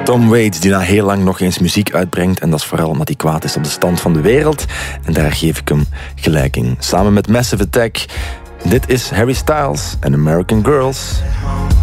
Tom Waits, die na heel lang nog eens muziek uitbrengt. En dat is vooral omdat hij kwaad is op de stand van de wereld. En daar geef ik hem gelijk in. Samen met Massive Attack. Dit is Harry Styles en American Girls.